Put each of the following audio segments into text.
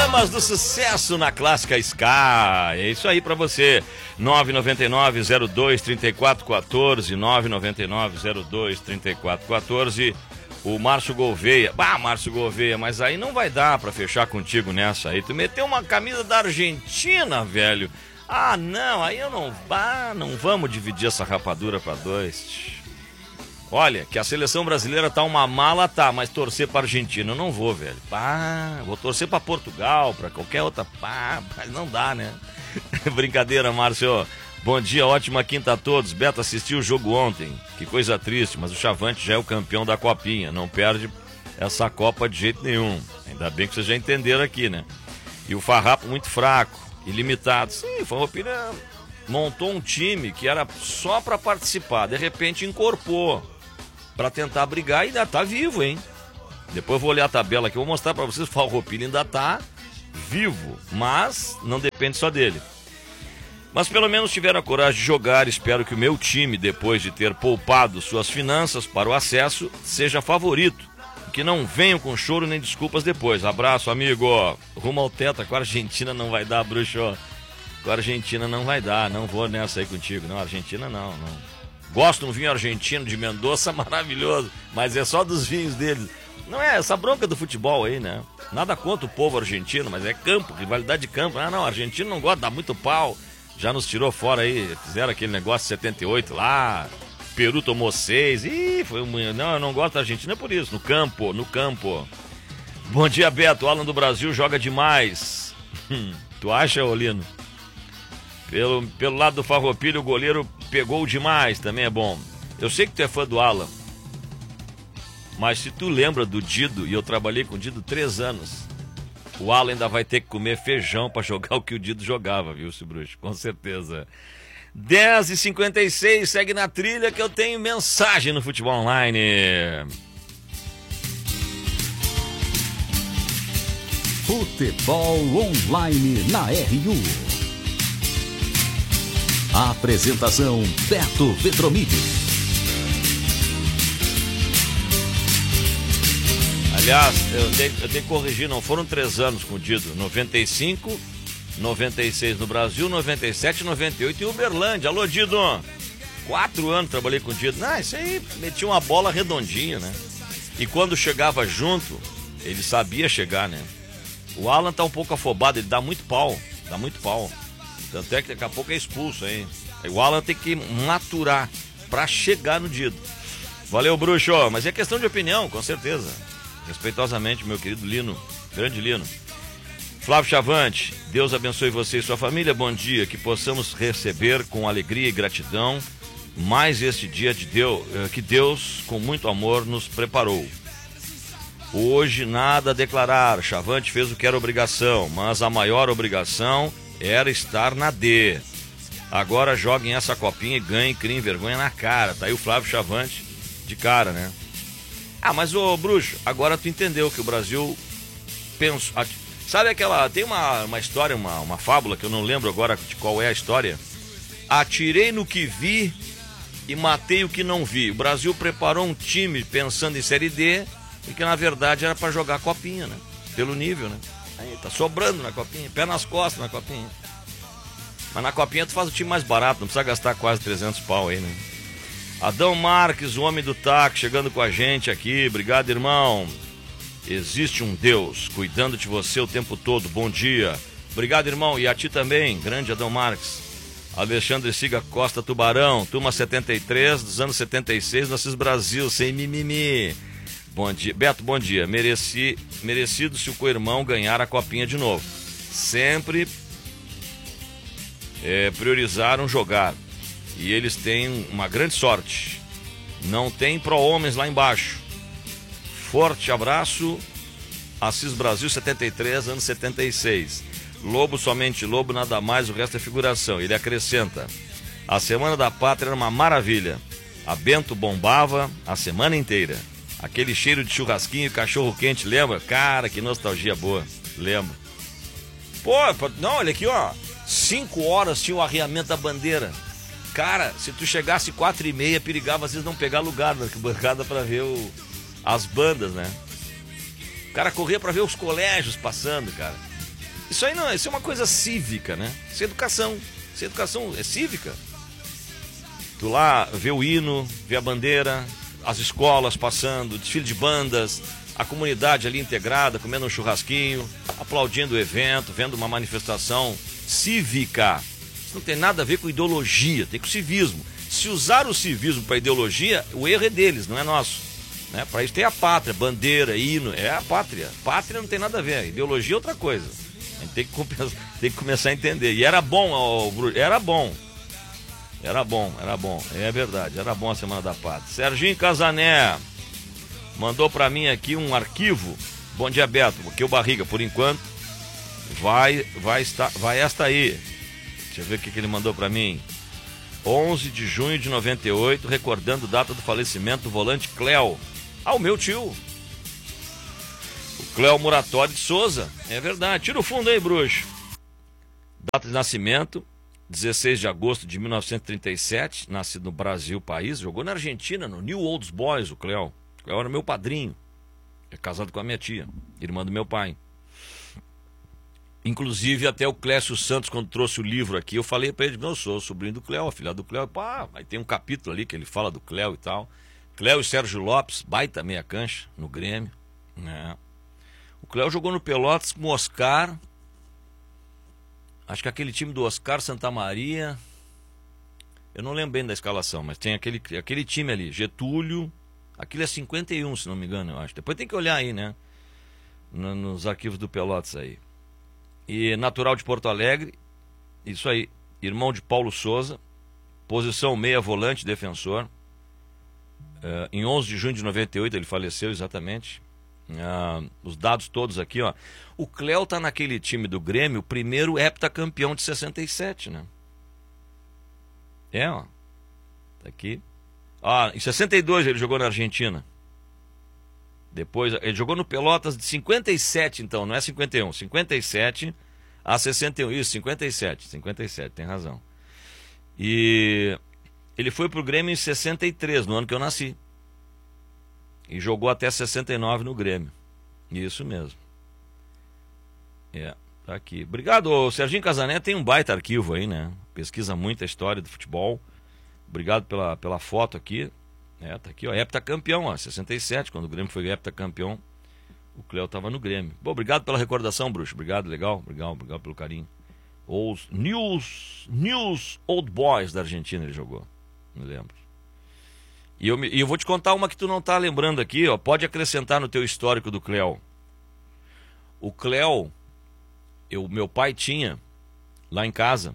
Paralamas do Sucesso na Clássica Ska. É isso aí pra você. 999-02-3414, 999-02-3414. O Márcio Gouveia. Márcio Gouveia, mas aí não vai dar pra fechar contigo nessa aí. Tu meteu uma camisa da Argentina, velho. Não, aí eu não... não vamos dividir essa rapadura pra dois. Olha, que a seleção brasileira tá uma mala, tá, mas torcer pra Argentina eu não vou, velho. Vou torcer pra Portugal, pra qualquer outra, mas não dá, né? Brincadeira, Márcio. Bom dia, ótima quinta a todos. Beto assistiu o jogo ontem, que coisa triste, mas o Chavante já é o campeão da Copinha, não perde essa Copa de jeito nenhum. Ainda bem que vocês já entenderam aqui, né? E o Farrapo muito fraco, ilimitado. Sim, o Farroupilha montou um time que era só pra participar, de repente incorporou pra tentar brigar e ainda tá vivo, hein? Depois eu vou olhar a tabela aqui, vou mostrar pra vocês, o Farroupilha ainda tá vivo, mas não depende só dele. Mas pelo menos tiveram a coragem de jogar. Espero que o meu time, depois de ter poupado suas finanças para o acesso, seja favorito. Que não venham com choro nem desculpas depois. Abraço, amigo. Rumo ao teto, com a Argentina não vai dar, bruxo. Com a Argentina não vai dar, não vou nessa aí contigo. Não, Argentina não. Gosto de um vinho argentino de Mendoza, maravilhoso, mas é só dos vinhos deles. Não é essa bronca do futebol aí, né? Nada contra o povo argentino, mas é campo, rivalidade de campo. Não, argentino não gosta, dá muito pau. Já nos tirou fora aí, fizeram aquele negócio de 78 lá, Peru tomou 6, foi um... Não, eu não gosto da Argentina por isso, no campo. Bom dia, Beto, o Alan do Brasil joga demais. Tu acha, Olino? Pelo lado do Farroupilha, o goleiro pegou demais, também é bom. Eu sei que tu é fã do Alan, mas se tu lembra do Dido, e eu trabalhei com o Dido 3 anos... O Alan ainda vai ter que comer feijão pra jogar o que o Dido jogava, viu, seu bruxo? Com certeza. 10h56, segue na trilha que eu tenho mensagem no Futebol Online. Futebol Online na RU. A apresentação Beto Petromídio. Aliás, eu tenho que corrigir, não foram 3 anos com o Dido. 95, 96 no Brasil, 97, 98 em Uberlândia. Alô, Dido! 4 anos trabalhei com o Dido. Isso aí metia uma bola redondinha, né? E quando chegava junto, ele sabia chegar, né? O Alan tá um pouco afobado, ele dá muito pau. Tanto é que daqui a pouco é expulso, hein? O Alan tem que maturar pra chegar no Dido. Valeu, bruxo! Mas é questão de opinião, com certeza. Respeitosamente, meu querido Lino, grande Lino. Flávio Chavante, Deus abençoe você e sua família, bom dia, que possamos receber com alegria e gratidão mais este dia de Deus, que Deus, com muito amor, nos preparou. Hoje nada a declarar, Chavante fez o que era obrigação, mas a maior obrigação era estar na D. Agora joguem essa copinha e ganhem, criem vergonha na cara, tá aí o Flávio Chavante de cara, né? Mas ô bruxo, agora tu entendeu que o Brasil pensa. Sabe aquela. Tem uma história, uma fábula que eu não lembro agora de qual é a história. Atirei no que vi e matei o que não vi. O Brasil preparou um time pensando em Série D e que na verdade era pra jogar a copinha, né? Pelo nível, né? Aí tá sobrando na copinha, pé nas costas na copinha. Mas na copinha tu faz o time mais barato, não precisa gastar quase 300 pau aí, né? Adão Marques, o homem do TAC, chegando com a gente aqui. Obrigado, irmão. Existe um Deus cuidando de você o tempo todo. Bom dia. Obrigado, irmão. E a ti também, grande Adão Marques. Alexandre Siga Costa Tubarão, turma 73, dos anos 76, Nossos Brasil, sem mimimi. Bom dia. Beto, bom dia. Merecido se o co-irmão ganhar a copinha de novo. Sempre priorizaram jogar. E eles têm uma grande sorte. Não tem pró-homens lá embaixo. Forte abraço. Assis Brasil 73, anos 76. Lobo, somente Lobo, nada mais, o resto é figuração. Ele acrescenta: a Semana da Pátria era uma maravilha. A Bento bombava a semana inteira. Aquele cheiro de churrasquinho e cachorro quente, lembra? Cara, que nostalgia boa. Lembro. Pô, não, olha aqui, ó. 5 horas tinha o arriamento da bandeira. Cara, se tu chegasse 4h30, perigava às vezes não pegar lugar na arquibancada pra ver as bandas, né? O cara corria pra ver os colégios passando, cara. Isso aí não, isso é uma coisa cívica, né? Isso é educação. Isso é educação, é cívica. Tu lá vê o hino, vê a bandeira, as escolas passando, desfile de bandas, a comunidade ali integrada, comendo um churrasquinho, aplaudindo o evento, vendo uma manifestação cívica. Isso não tem nada a ver com ideologia, tem com civismo. Se usar o civismo para ideologia, o erro é deles, não é nosso. Né? Para isso tem a pátria, bandeira, hino, é a pátria. Pátria não tem nada a ver, ideologia é outra coisa. A gente tem que começar a entender. E era bom, era bom, é verdade, era bom a Semana da Pátria. Serginho Casané mandou para mim aqui um arquivo. Bom dia, Beto, porque o Barriga, por enquanto, vai esta aí. Deixa eu ver o que ele mandou para mim. 11 de junho de 98, recordando data do falecimento do volante Cléo. Ah, o meu tio. O Cléo Muratório de Souza. É verdade. Tira o fundo aí, bruxo. Data de nascimento, 16 de agosto de 1937. Nascido no Brasil, país. Jogou na Argentina, no New Old Boys, o Cléo. O Cléo era meu padrinho. É casado com a minha tia, irmã do meu pai. Inclusive, até o Clécio Santos, quando trouxe o livro aqui, eu falei pra ele, não, eu sou o sobrinho do Cléo, afilhado do Cléo. Pá, aí tem um capítulo ali que ele fala do Cléo e tal. Cléo e Sérgio Lopes, baita meia cancha, no Grêmio. Né? O Cléo jogou no Pelotas com o Oscar. Acho que aquele time do Oscar Santa Maria. Eu não lembro bem da escalação, mas tem aquele time ali, Getúlio. Aquilo é 51, se não me engano, eu acho. Depois tem que olhar aí, né? Nos arquivos do Pelotas aí. E natural de Porto Alegre, isso aí, irmão de Paulo Souza, posição meia volante defensor. Em 11 de junho de 98 ele faleceu exatamente. Os dados todos aqui, ó. O Cléo tá naquele time do Grêmio, o primeiro heptacampeão de 67, né? Ó. Tá aqui. Em 62 ele jogou na Argentina. Depois, ele jogou no Pelotas de 57, então, não é 51, 57 a 61, isso, 57, tem razão. E ele foi pro Grêmio em 63, no ano que eu nasci. E jogou até 69 no Grêmio. Isso mesmo. Tá aqui. Obrigado, o Serginho Casané tem um baita arquivo aí, né? Pesquisa muito a história do futebol. Obrigado pela foto aqui. Tá aqui, ó, heptacampeão, ó, 67, quando o Grêmio foi heptacampeão, o Cléo tava no Grêmio. Bom, obrigado pela recordação, bruxo, obrigado, legal, obrigado pelo carinho. Os News Old Boys da Argentina ele jogou, me lembro. E eu vou te contar uma que tu não tá lembrando aqui, ó, pode acrescentar no teu histórico do Cléo. O Cléo, meu pai tinha, lá em casa,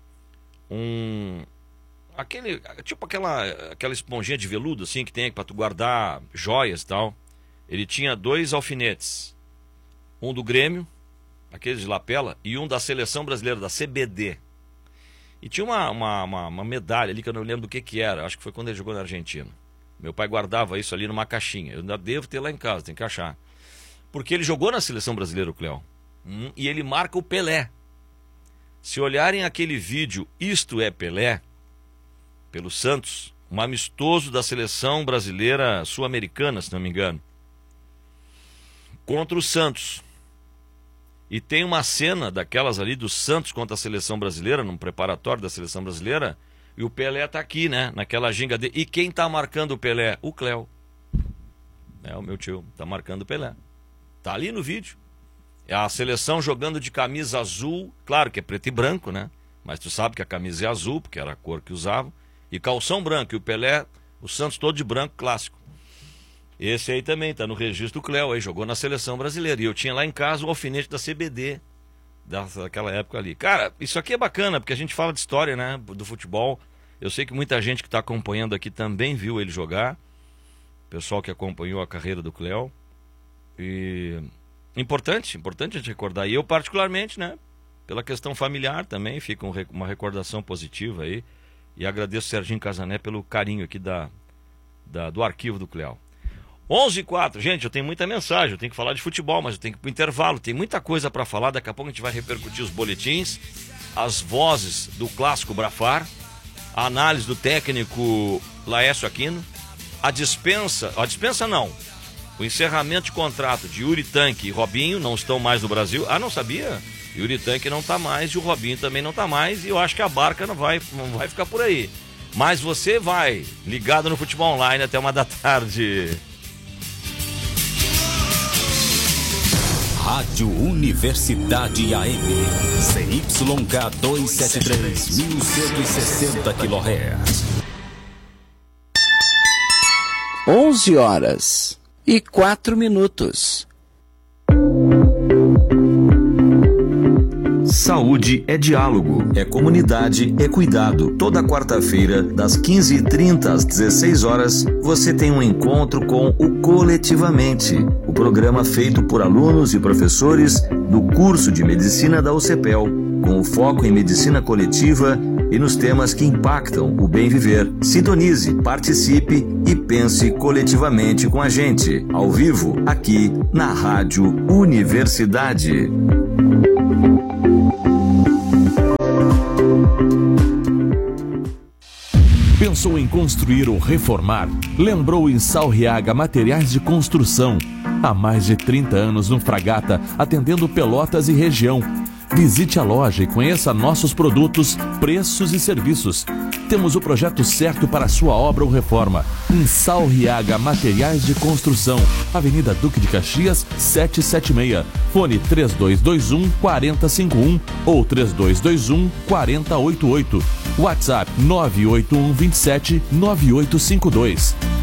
tipo aquela esponjinha de veludo assim que tem pra tu guardar joias e tal. Ele tinha 2 alfinetes. Um do Grêmio, aquele de lapela, e um da seleção brasileira, da CBD. E tinha uma medalha ali que eu não lembro do que era. Acho que foi quando ele jogou na Argentina. Meu pai guardava isso ali numa caixinha. Eu ainda devo ter lá em casa, tem que achar. Porque ele jogou na seleção brasileira, o Cléo. E ele marca o Pelé. Se olharem aquele vídeo Isto é Pelé, pelo Santos, um amistoso da seleção brasileira sul-americana, se não me engano, contra o Santos. E tem uma cena daquelas ali do Santos contra a seleção brasileira, num preparatório da seleção brasileira, e o Pelé tá aqui, né, naquela ginga dele. E quem tá marcando o Pelé? O Cléo. O meu tio tá marcando o Pelé. Tá ali no vídeo. É a seleção jogando de camisa azul, claro que é preto e branco, né, mas tu sabe que a camisa é azul, porque era a cor que usavam. E calção branco, e o Pelé, o Santos todo de branco, clássico. Esse aí também tá no registro do Cléo, aí jogou na seleção brasileira. E eu tinha lá em casa o alfinete da CBD, daquela época ali. Cara, isso aqui é bacana, porque a gente fala de história, né, do futebol. Eu sei que muita gente que tá acompanhando aqui também viu ele jogar. Pessoal que acompanhou a carreira do Cléo. E importante a gente recordar. E eu particularmente, né, pela questão familiar também, fica uma recordação positiva aí. E agradeço o Serginho Casané pelo carinho aqui do arquivo do Cléo. 11h04, gente, eu tenho muita mensagem, eu tenho que falar de futebol, mas eu tenho que ir pro intervalo, tem muita coisa para falar, daqui a pouco a gente vai repercutir os boletins, as vozes do clássico Brafar, a análise do técnico Laércio Aquino, a dispensa não, o encerramento de contrato de Yuri Tanque e Robinho não estão mais no Brasil. Ah, não sabia? Yuri Tanque não está mais e o Robinho também não está mais, e eu acho que a barca não vai ficar por aí. Mas você vai ligado no Futebol Online até 1h da tarde. Rádio Universidade AM, CYK 273, 1160 kHz. 11h04. Saúde é diálogo, é comunidade, é cuidado. Toda quarta-feira, das 15h30 às 16h, você tem um encontro com o Coletivamente, o programa feito por alunos e professores do curso de Medicina da UCPEL, com foco em medicina coletiva e nos temas que impactam o bem viver. Sintonize, participe e pense coletivamente com a gente, ao vivo, aqui na Rádio Universidade. Pensou em construir ou reformar? Lembrou em Salriaga Materiais de Construção. Há mais de 30 anos no Fragata, atendendo Pelotas e região. Visite a loja e conheça nossos produtos, preços e serviços. Temos o projeto certo para a sua obra ou reforma. Em Salriaga Materiais de Construção, Avenida Duque de Caxias, 776. Fone 3221-4051 ou 3221-4088. WhatsApp 98127-9852.